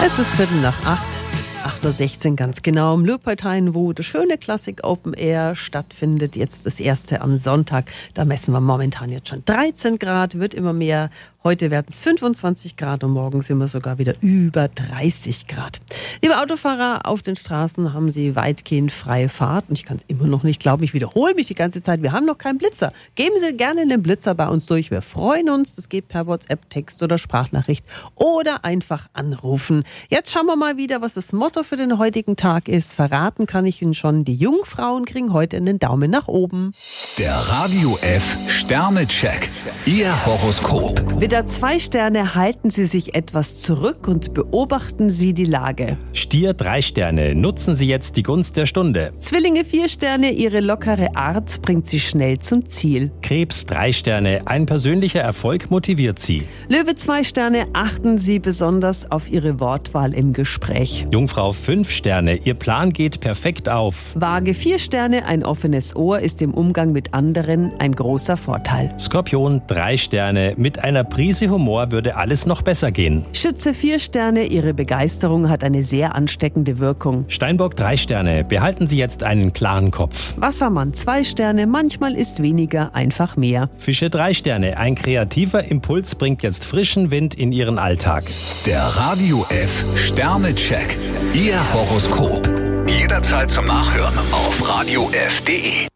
Es ist 7:45, 8:16 Uhr ganz genau, im Löbparteien, wo das schöne Klassik Open Air stattfindet. Jetzt das erste am Sonntag. Da messen wir momentan jetzt schon 13 Grad, wird immer mehr. Heute werden es 25 Grad und morgen sind wir sogar wieder über 30 Grad. Liebe Autofahrer, auf den Straßen haben Sie weitgehend freie Fahrt. Und ich kann es immer noch nicht glauben, ich wiederhole mich die ganze Zeit. Wir haben noch keinen Blitzer. Geben Sie gerne einen Blitzer bei uns durch. Wir freuen uns. Das geht per WhatsApp, Text oder Sprachnachricht oder einfach anrufen. Jetzt schauen wir mal wieder, was das Motto für den heutigen Tag ist. Verraten kann ich Ihnen schon, die Jungfrauen kriegen heute einen Daumen nach oben. Der Radio F Sternecheck. Ihr Horoskop. Widder 2 Sterne, halten Sie sich etwas zurück und beobachten Sie die Lage. Stier 3 Sterne, nutzen Sie jetzt die Gunst der Stunde. Zwillinge 4 Sterne, Ihre lockere Art bringt Sie schnell zum Ziel. Krebs 3 Sterne, ein persönlicher Erfolg motiviert Sie. Löwe 2 Sterne, achten Sie besonders auf Ihre Wortwahl im Gespräch. Jungfrau 5 Sterne, Ihr Plan geht perfekt auf. Waage 4 Sterne, ein offenes Ohr ist im Umgang mit anderen ein großer Vorteil. Skorpion 3 Sterne, mit einer Prise Humor würde alles noch besser gehen. Schütze 4 Sterne, Ihre Begeisterung hat eine sehr ansteckende Wirkung. Steinbock 3 Sterne, behalten Sie jetzt einen klaren Kopf. Wassermann 2 Sterne, manchmal ist weniger einfach mehr. Fische 3 Sterne, ein kreativer Impuls bringt jetzt frischen Wind in Ihren Alltag. Der Radio F Sternecheck. Ihr Horoskop. Jederzeit zum Nachhören auf radiof.de.